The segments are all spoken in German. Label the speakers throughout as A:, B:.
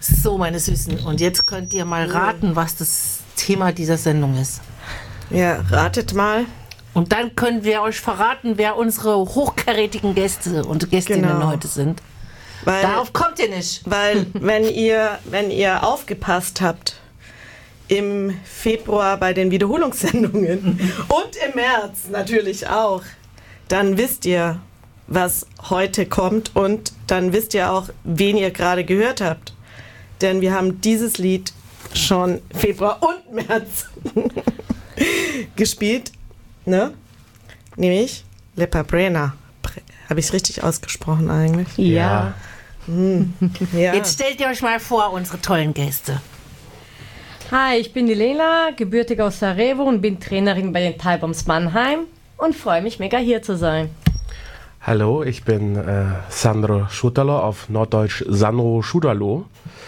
A: So, meine Süßen, und jetzt könnt ihr mal raten, was das Thema dieser Sendung ist.
B: Ja, ratet mal.
A: Und dann können wir euch verraten, wer unsere hochkarätigen Gäste und Gästinnen heute sind.
B: Weil,
A: darauf kommt ihr nicht.
B: Weil, wenn ihr aufgepasst habt, im Februar bei den Wiederholungssendungen und im März natürlich auch, dann wisst ihr, was heute kommt und dann wisst ihr auch, wen ihr gerade gehört habt. Denn wir haben dieses Lied schon Februar und März gespielt, ne? Nämlich Lepa Brena. Habe ich es richtig ausgesprochen eigentlich?
A: Ja.
B: Ja.
A: Jetzt stellt ihr euch mal vor, unsere tollen Gäste.
C: Hi, ich bin die Lena, gebürtig aus Sarajevo und bin Trainerin bei den Thai-Bombs Mannheim und freue mich mega hier zu sein.
D: Hallo, ich bin Sandro Schutalo, auf Norddeutsch Sandro Schutalo.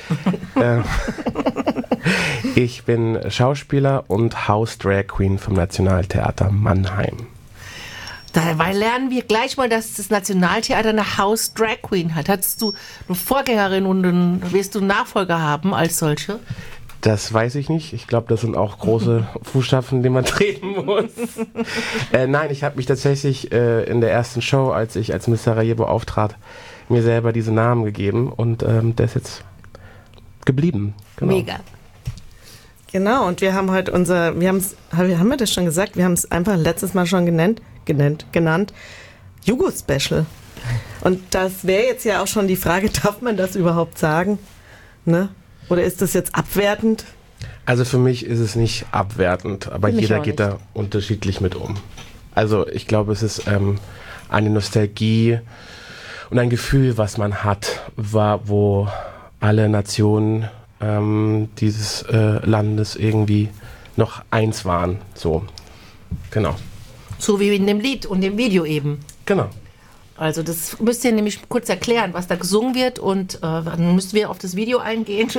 D: Ich bin Schauspieler und House-Drag Queen vom Nationaltheater Mannheim.
A: Dabei lernen wir gleich mal, dass das Nationaltheater eine House-Drag Queen hat. Hattest du eine Vorgängerin und dann wirst du einen Nachfolger haben als solche?
D: Das weiß ich nicht. Ich glaube, das sind auch große Fußstapfen, die man treten muss. Nein, ich habe mich tatsächlich in der ersten Show, als ich als Miss Sarajevo auftrat, mir selber diese Namen gegeben und der ist jetzt geblieben. Genau.
A: Mega.
B: Genau, und wir haben heute haben wir das schon gesagt? Wir haben es einfach letztes Mal schon genannt, Jugo-Special. Und das wäre jetzt ja auch schon die Frage, darf man das überhaupt sagen? Ne? Oder ist das jetzt abwertend?
D: Also für mich ist es nicht abwertend, aber jeder geht
C: nicht.
D: da unterschiedlich mit um. Also ich glaube, es ist eine Nostalgie und ein Gefühl, was man hat, wo alle Nationen dieses Landes irgendwie noch eins waren. So, genau.
A: So wie in dem Lied und dem Video eben.
D: Genau.
A: Also das müsst ihr nämlich kurz erklären, was da gesungen wird und dann müssen wir auf das Video eingehen.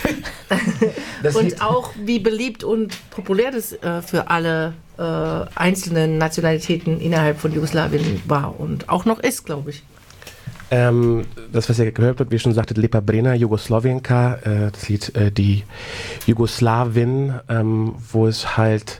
A: Und auch wie beliebt und populär das für alle einzelnen Nationalitäten innerhalb von Jugoslawien war und auch noch ist, glaube ich.
D: Das, was ihr gehört habt, wie schon sagte, Lepa Brena, Jugoslawienka, das Lied Die Jugoslawin, wo es halt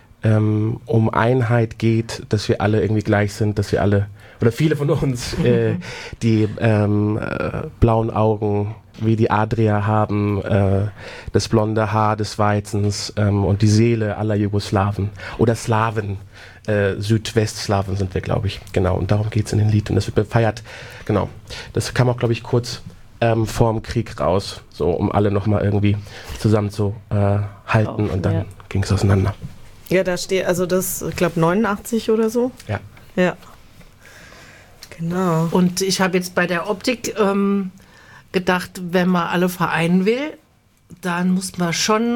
D: um Einheit geht, dass wir alle irgendwie gleich sind, dass wir alle, oder viele von uns, die blauen Augen wie die Adria haben, das blonde Haar des Weizens und die Seele aller Jugoslawen oder Slawen. Südwestslawen sind wir, glaube ich. Genau, und darum geht es in dem Lied. Und das wird befeiert. Genau. Das kam auch, glaube ich, kurz vorm Krieg raus, so um alle nochmal irgendwie zusammen zu halten. Und dann ging es auseinander.
B: Ja, da steht, also das, ich glaube, 89 oder so.
D: Ja.
B: Ja. Genau.
A: Und ich habe jetzt bei der Optik gedacht, wenn man alle vereinen will, dann muss man schon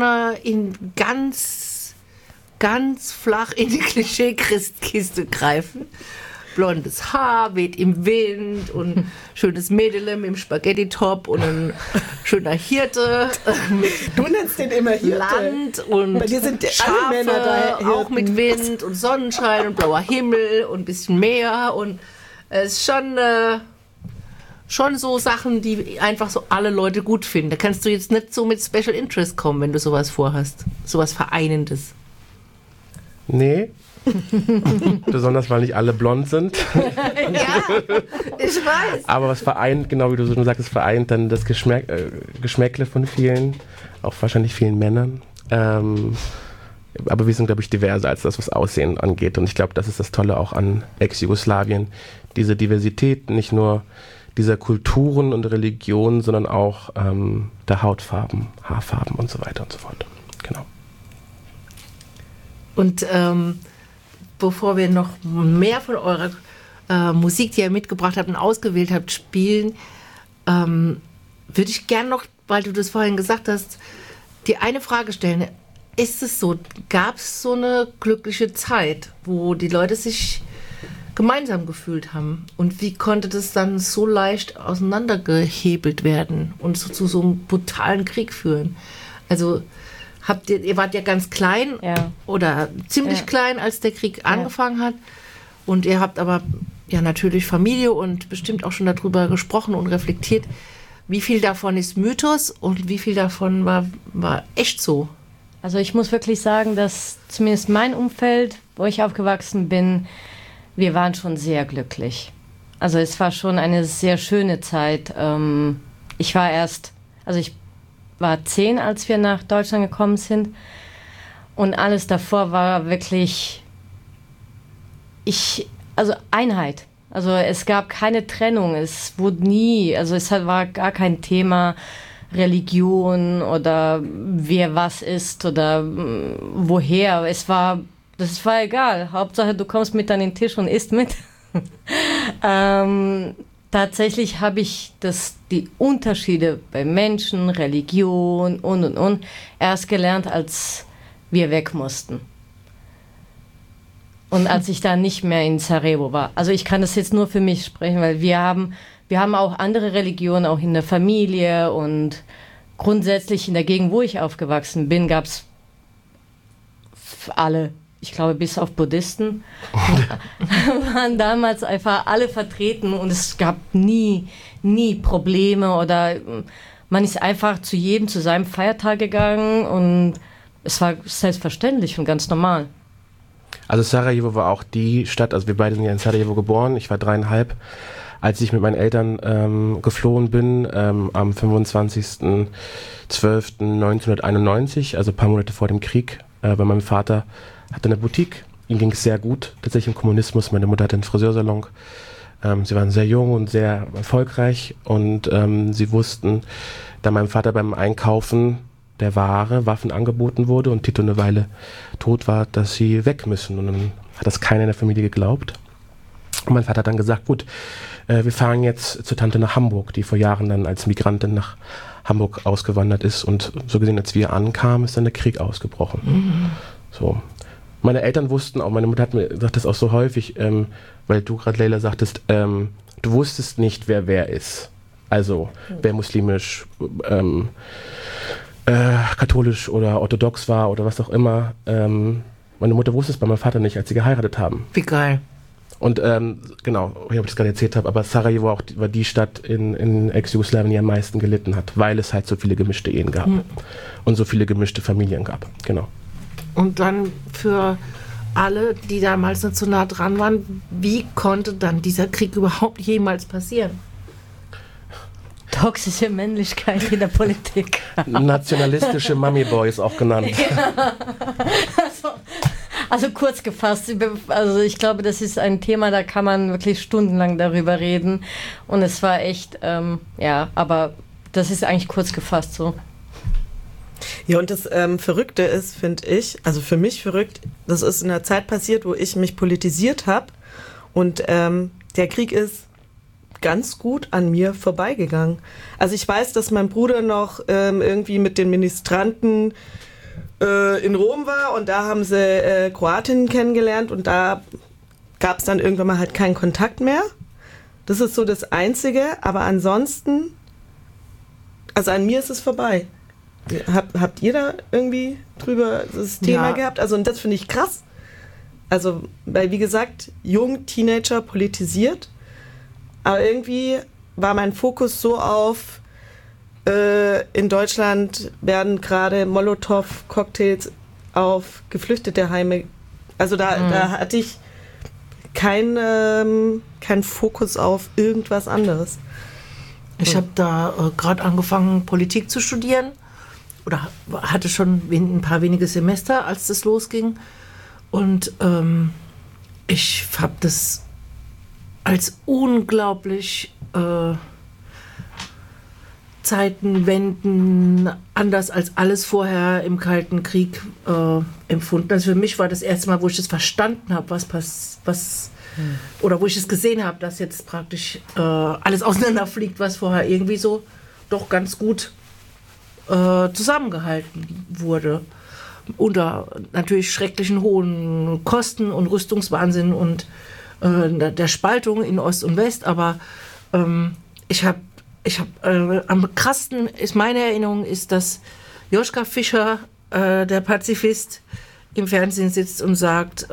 A: ganz flach in die Klischee-Kiste greifen. Blondes Haar weht im Wind und schönes Mädelem im Spaghetti-Top und ein schöner Hirte mit
B: Du nennst den immer Hirte.
A: Land und
B: Bei dir sind alle
A: Schafe,
B: Männer da Hirten.
A: auch mit Wind und Sonnenschein und blauer Himmel und ein bisschen Meer und es ist schon so Sachen, die einfach so alle Leute gut finden. Da kannst du jetzt nicht so mit Special Interest kommen, wenn du sowas vorhast. Sowas Vereinendes.
D: Nee. Besonders, weil nicht alle blond sind.
A: Ja, ich weiß.
D: Aber was vereint, genau wie du schon sagst, vereint dann das Geschmäckle von vielen, auch wahrscheinlich vielen Männern. Aber wir sind, glaube ich, diverser als das, was Aussehen angeht. Und ich glaube, das ist das Tolle auch an Ex-Jugoslawien. Diese Diversität, nicht nur dieser Kulturen und Religionen, sondern auch der Hautfarben, Haarfarben und so weiter und so fort. Genau.
A: Und bevor wir noch mehr von eurer Musik, die ihr mitgebracht habt und ausgewählt habt, spielen, würde ich gern noch, weil du das vorhin gesagt hast, dir eine Frage stellen. Ist es so, gab es so eine glückliche Zeit, wo die Leute sich gemeinsam gefühlt haben? Und wie konnte das dann so leicht auseinandergehebelt werden und so zu so einem brutalen Krieg führen? Also ihr wart ja ganz klein oder ziemlich klein, als der Krieg angefangen hat. Und ihr habt aber ja natürlich Familie und bestimmt auch schon darüber gesprochen und reflektiert. Wie viel davon ist Mythos und wie viel davon war echt so?
C: Also ich muss wirklich sagen, dass zumindest mein Umfeld, wo ich aufgewachsen bin, wir waren schon sehr glücklich. Also es war schon eine sehr schöne Zeit. Ich war 10, als wir nach Deutschland gekommen sind. Und alles davor war wirklich, Einheit. Also es gab keine Trennung. Es war gar kein Thema Religion oder wer was ist oder woher. Das war egal. Hauptsache, du kommst mit an den Tisch und isst mit. Tatsächlich habe ich die Unterschiede bei Menschen, Religion und erst gelernt, als wir weg mussten. Und als ich da nicht mehr in Sarajevo war. Also ich kann das jetzt nur für mich sprechen, weil wir haben auch andere Religionen, auch in der Familie und grundsätzlich in der Gegend, wo ich aufgewachsen bin, gab es alle, ich glaube bis auf Buddhisten, waren damals einfach alle vertreten und es gab nie Probleme oder man ist einfach zu jedem zu seinem Feiertag gegangen und es war selbstverständlich und ganz normal.
D: Also Sarajevo war auch die Stadt, also wir beide sind ja in Sarajevo geboren, ich war 3,5, als ich mit meinen Eltern geflohen bin, am 25.12.1991, also ein paar Monate vor dem Krieg, weil mein Vater hatte eine Boutique, ihm ging es sehr gut, tatsächlich im Kommunismus, meine Mutter hatte einen Friseursalon, sie waren sehr jung und sehr erfolgreich und sie wussten, da meinem Vater beim Einkaufen der Ware Waffen angeboten wurde und Tito eine Weile tot war, dass sie weg müssen. Und dann hat das keiner in der Familie geglaubt. Und mein Vater hat dann gesagt, gut, wir fahren jetzt zur Tante nach Hamburg, die vor Jahren dann als Migrantin nach Hamburg ausgewandert ist. Und so gesehen, als wir ankamen, ist dann der Krieg ausgebrochen. Mhm. So. Meine Eltern wussten auch, meine Mutter hat mir gesagt, das auch so häufig, weil du gerade, Leila, sagtest, du wusstest nicht, wer ist. Also, wer muslimisch, katholisch oder orthodox war oder was auch immer. Meine Mutter wusste es bei meinem Vater nicht, als sie geheiratet haben.
A: Wie geil.
D: Und genau, ob ich das gerade erzählt habe, aber Sarajevo war die Stadt in Ex-Jugoslawien, die am meisten gelitten hat, weil es halt so viele gemischte Ehen gab und so viele gemischte Familien gab. Genau.
A: Und dann für alle, die damals noch zu nah dran waren, wie konnte dann dieser Krieg überhaupt jemals passieren?
C: Toxische Männlichkeit in der Politik.
D: Nationalistische Mummy-Boys auch genannt. Ja.
C: Also kurz gefasst, also ich glaube, das ist ein Thema, da kann man wirklich stundenlang darüber reden. Und es war echt, aber das ist eigentlich kurz gefasst so.
B: Ja, und das Verrückte ist, finde ich, also für mich verrückt, das ist in einer Zeit passiert, wo ich mich politisiert habe und der Krieg ist ganz gut an mir vorbeigegangen. Also ich weiß, dass mein Bruder noch irgendwie mit den Ministranten in Rom war und da haben sie Kroatinnen kennengelernt und da gab es dann irgendwann mal halt keinen Kontakt mehr. Das ist so das Einzige, aber ansonsten, also an mir ist es vorbei. Habt ihr da irgendwie drüber das Thema gehabt? Also und das finde ich krass. Also, weil wie gesagt, jung, Teenager, politisiert, aber irgendwie war mein Fokus so auf, in Deutschland werden gerade Molotow-Cocktails auf geflüchtete Heime, also da hatte ich keinen Fokus auf irgendwas anderes.
A: Ich habe da gerade angefangen, Politik zu studieren oder hatte schon ein paar wenige Semester, als das losging. Und ich habe das als unglaublich Zeitenwenden, anders als alles vorher im Kalten Krieg empfunden. Also für mich war das erste Mal, wo ich das verstanden habe, oder wo ich es gesehen habe, dass jetzt praktisch alles auseinanderfliegt, was vorher irgendwie so doch ganz gut zusammengehalten wurde. Unter natürlich schrecklichen hohen Kosten und Rüstungswahnsinn und der Spaltung in Ost und West, aber ich habe am krassesten ist meine Erinnerung ist, dass Joschka Fischer, der Pazifist, im Fernsehen sitzt und sagt,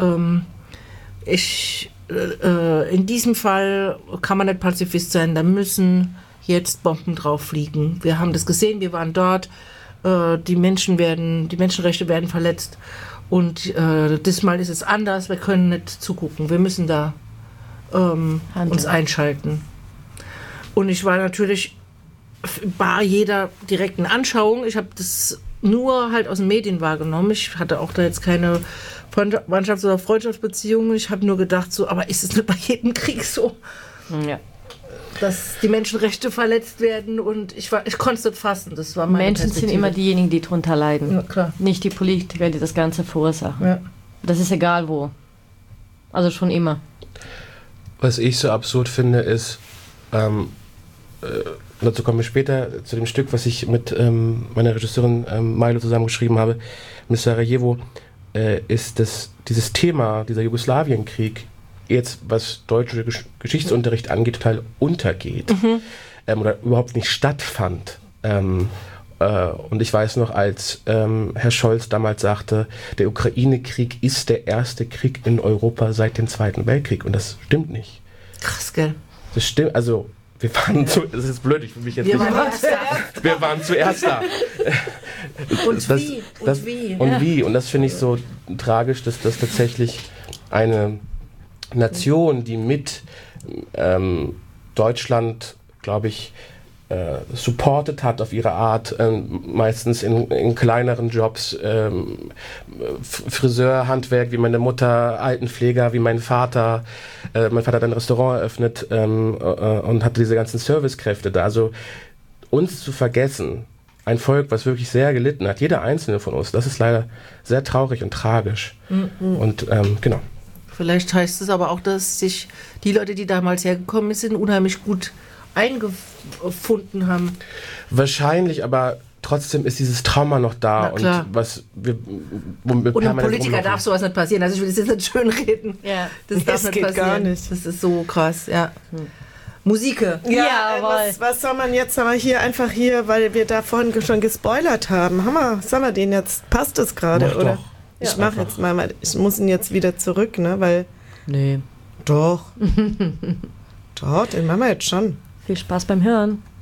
A: in diesem Fall kann man nicht Pazifist sein, da müssen jetzt Bomben drauf fliegen. Wir haben das gesehen, wir waren dort, die Menschenrechte werden verletzt und diesmal ist es anders, wir können nicht zugucken, wir müssen da uns einschalten. Und ich war natürlich bei jeder direkten Anschauung, ich habe das nur halt aus den Medien wahrgenommen, ich hatte auch da jetzt keine Mannschafts- oder Freundschaftsbeziehungen, ich habe nur gedacht so, aber ist es nicht bei jedem Krieg so?
C: Ja.
A: Dass die Menschenrechte verletzt werden und ich konnte es nicht fassen. Das war meine
C: Menschen sind
A: Perspektive.
C: immer diejenigen, die drunter leiden.
A: Ja, klar.
C: Nicht die Politiker, die das Ganze verursachen.
A: Ja.
C: Das ist egal wo. Also schon immer.
D: Was ich so absurd finde, ist, dazu kommen wir später, zu dem Stück, was ich mit meiner Regisseurin Milo zusammengeschrieben habe, Miss Sarajevo, ist dieses Thema, dieser Jugoslawienkrieg, jetzt, was deutsche Geschichtsunterricht angeht, total untergeht oder überhaupt nicht stattfand. Und ich weiß noch, als Herr Scholz damals sagte, der Ukraine-Krieg ist der erste Krieg in Europa seit dem Zweiten Weltkrieg. Und das stimmt nicht.
A: Krass, gell?
D: Das stimmt, also wir waren das ist blöd, ich will mich jetzt nicht... Wir waren zuerst da.
A: Und wie?
D: Und wie? Und das finde ich so tragisch, dass das tatsächlich eine Nation, die mit Deutschland, glaube ich, supported hat auf ihre Art, meistens in kleineren Jobs, Friseur, Handwerk, wie meine Mutter, Altenpfleger, wie mein Vater. Mein Vater hat ein Restaurant eröffnet und hatte diese ganzen Servicekräfte da. Also uns zu vergessen, ein Volk, was wirklich sehr gelitten hat, jeder einzelne von uns, das ist leider sehr traurig und tragisch. Und genau.
A: Vielleicht heißt es aber auch, dass sich die Leute, die damals hergekommen sind, unheimlich gut eingefunden haben.
D: Wahrscheinlich, aber trotzdem ist dieses Trauma noch da. Und was wir
A: und einem Politiker darf sowas nicht passieren. Also ich will das jetzt nicht schön reden.
C: Ja.
A: Das darf nicht passieren. Gar nicht. Das ist so krass, ja. Musik.
B: Ja, was soll man jetzt aber hier, weil wir da vorhin schon gespoilert haben. Sollen wir den jetzt? Passt das gerade, oder?
D: Doch.
B: Ich mache jetzt mal, ich muss ihn jetzt wieder zurück, ne, weil...
C: Nee.
B: Doch. Doch, den machen wir jetzt schon.
C: Viel Spaß beim Hören.